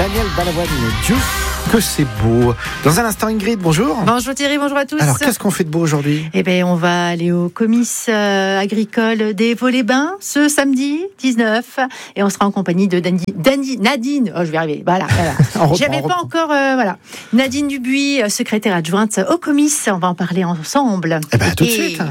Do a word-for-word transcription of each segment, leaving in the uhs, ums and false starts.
Daniel Balavoine, Dieu que c'est beau. Dans un instant, Ingrid, bonjour. Bonjour Thierry, bonjour à tous. Alors, qu'est-ce qu'on fait de beau aujourd'hui ? Eh bien, on va aller au comice euh, agricole des Vaux-les-Bains ce samedi dix-neuf et on sera en compagnie de Dani, Dani, Nadine. Oh, je vais arriver. Voilà. voilà. J'avais pas encore. Euh, voilà. Nadine Dubuis, secrétaire adjointe au comice. On va en parler ensemble. Eh bien, tout de et... suite.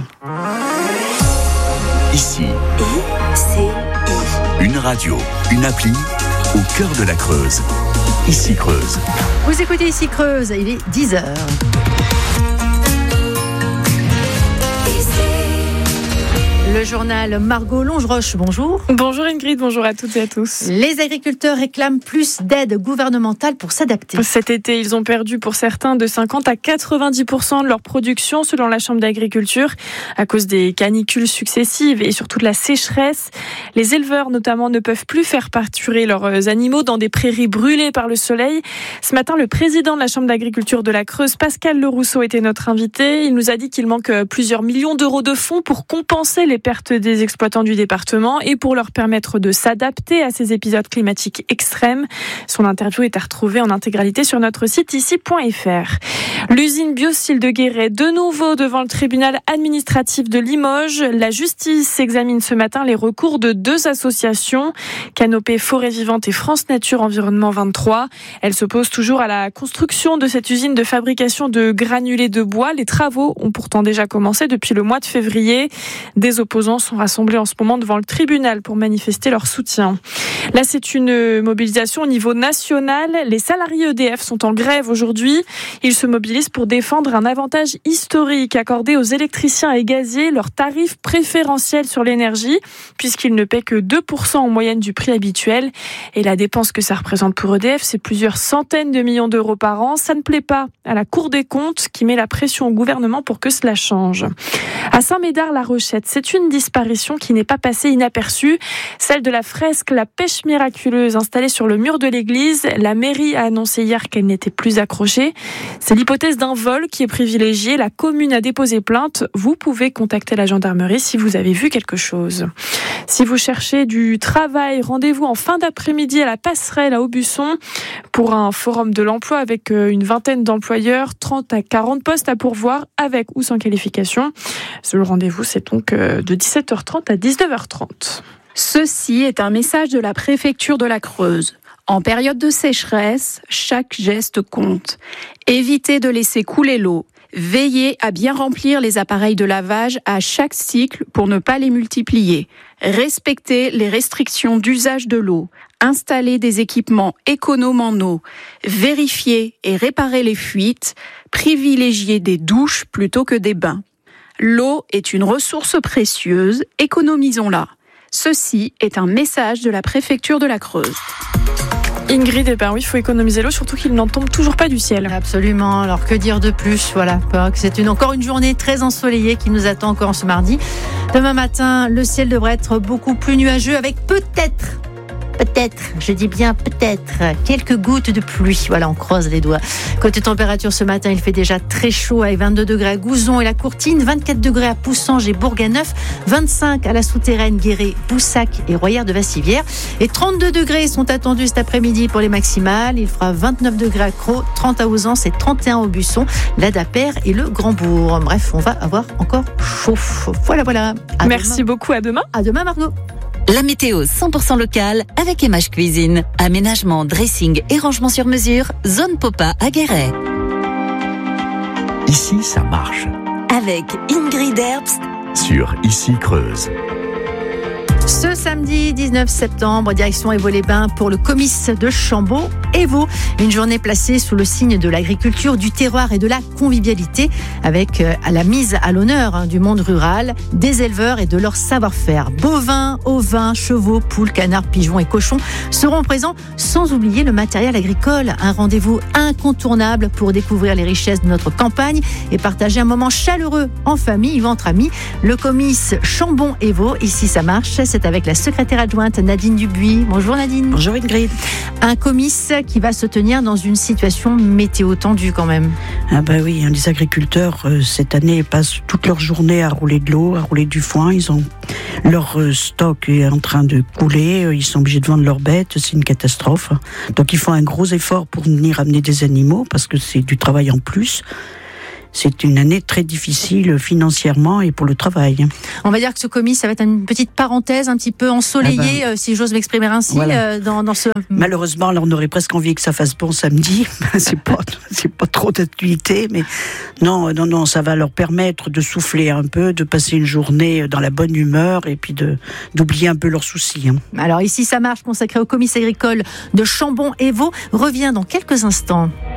Ici, I C I. Une radio, une appli au cœur de la Creuse. Ici Creuse. Vous écoutez Ici Creuse, il est dix heures. Le journal Margot Longeroche, bonjour. Bonjour Ingrid, bonjour à toutes et à tous. Les agriculteurs réclament plus d'aide gouvernementale pour s'adapter. Cet été, ils ont perdu pour certains de cinquante à quatre-vingt-dix pour cent de leur production selon la Chambre d'agriculture à cause des canicules successives et surtout de la sécheresse. Les éleveurs notamment ne peuvent plus faire pâturer leurs animaux dans des prairies brûlées par le soleil. Ce matin, le président de la Chambre d'agriculture de la Creuse, Pascal Lerousseau, était notre invité. Il nous a dit qu'il manque plusieurs millions d'euros de fonds pour compenser les pertes des exploitants du département et pour leur permettre de s'adapter à ces épisodes climatiques extrêmes. Son interview est à retrouver en intégralité sur notre site ici point f r. L'usine Biocil de Guéret, de nouveau devant le tribunal administratif de Limoges. La justice examine ce matin les recours de deux associations, Canopée Forêt Vivante et France Nature Environnement vingt-trois. Elles s'opposent toujours à la construction de cette usine de fabrication de granulés de bois. Les travaux ont pourtant déjà commencé depuis le mois de février. Des opposants sont rassemblés en ce moment devant le tribunal pour manifester leur soutien. Là, c'est une mobilisation au niveau national. Les salariés E D F sont en grève aujourd'hui. Ils se mobilisent pour défendre un avantage historique accordé aux électriciens et gaziers, leur tarif préférentiel sur l'énergie, puisqu'ils ne paient que deux pour cent en moyenne du prix habituel. Et la dépense que ça représente pour E D F, c'est plusieurs centaines de millions d'euros par an. Ça ne plaît pas à la Cour des comptes qui met la pression au gouvernement pour que cela change. À Saint-Médard-la-Rochette, c'est une disparition qui n'est pas passée inaperçue. Celle de la fresque La Pêche Miraculeuse installée sur le mur de l'église. La mairie a annoncé hier qu'elle n'était plus accrochée. C'est l'hypothèse d'un vol qui est privilégiée. La commune a déposé plainte. Vous pouvez contacter la gendarmerie si vous avez vu quelque chose. Si vous cherchez du travail, rendez-vous en fin d'après-midi à la Passerelle à Aubusson pour un forum de l'emploi avec une vingtaine d'employeurs, trente à quarante postes à pourvoir avec ou sans qualification. Le rendez-vous, c'est donc de dix-sept heures trente à dix-neuf heures trente. Ceci est un message de la préfecture de la Creuse. En période de sécheresse, chaque geste compte. Évitez de laisser couler l'eau. Veillez à bien remplir les appareils de lavage à chaque cycle pour ne pas les multiplier. Respectez les restrictions d'usage de l'eau. Installez des équipements économes en eau. Vérifiez et réparez les fuites. Privilégiez des douches plutôt que des bains. L'eau est une ressource précieuse, économisons-la. Ceci est un message de la préfecture de la Creuse. Ingrid, eh ben oui, il faut économiser l'eau, surtout qu'il n'en tombe toujours pas du ciel. Absolument, alors que dire de plus ? Voilà, c'est une, encore une journée très ensoleillée qui nous attend encore ce mardi. Demain matin, le ciel devrait être beaucoup plus nuageux avec peut-être... Peut-être, je dis bien peut-être, quelques gouttes de pluie. Voilà, on croise les doigts. Côté température, ce matin, il fait déjà très chaud avec vingt-deux degrés à Gouzon et la Courtine, vingt-quatre degrés à Poussanges et Bourg-à-Neuf, vingt-cinq à la Souterraine, Guéret, Boussac et Royère de Vassivière. Et trente-deux degrés sont attendus cet après-midi pour les maximales. Il fera vingt-neuf degrés à Crau, trente à Auzance et trente et un au Busson, la Dapère et le Grand-Bourg. Bref, on va avoir encore chaud. Voilà, voilà. À Merci demain. beaucoup. À demain. À demain, Margot. La météo cent pour cent locale avec M H Cuisine. Aménagement, dressing et rangement sur mesure. Zone Popa à Guéret. Ici, ça marche. Avec Ingrid Herbst. Sur Ici Creuse. Ce samedi dix-neuf septembre, direction Vaux-les-Bains pour le comice de Chambaud et Vaud. Une journée placée sous le signe de l'agriculture, du terroir et de la convivialité avec euh, la mise à l'honneur hein, du monde rural, des éleveurs et de leur savoir-faire. Bovins, ovins, chevaux, poules, canards, pigeons et cochons seront présents sans oublier le matériel agricole. Un rendez-vous incontournable pour découvrir les richesses de notre campagne et partager un moment chaleureux en famille ou entre amis. Le comice Chambon et Vaud, ici ça marche, c'est c'est avec la secrétaire adjointe Nadine Dubuis. Bonjour Nadine. Bonjour Ingrid. Un comice qui va se tenir dans une situation météo tendue quand même. Ah bah oui, hein, les agriculteurs euh, cette année passent toute leur journée à rouler de l'eau, à rouler du foin. Ils ont leur euh, stock est en train de couler. Ils sont obligés de vendre leurs bêtes. C'est une catastrophe. Donc ils font un gros effort pour venir amener des animaux parce que c'est du travail en plus. C'est une année très difficile financièrement et pour le travail. On va dire que ce comice, ça va être une petite parenthèse un petit peu ensoleillée, ah ben, si j'ose m'exprimer ainsi, voilà. euh, dans, dans ce... Malheureusement, là, on aurait presque envie que ça fasse bon samedi. c'est pas, c'est pas trop d'actualité, mais non, non, non, ça va leur permettre de souffler un peu, de passer une journée dans la bonne humeur et puis de, d'oublier un peu leurs soucis. Hein. Alors ici, ça marche, consacré au comice agricole de Chambon et Vaud, revient dans quelques instants.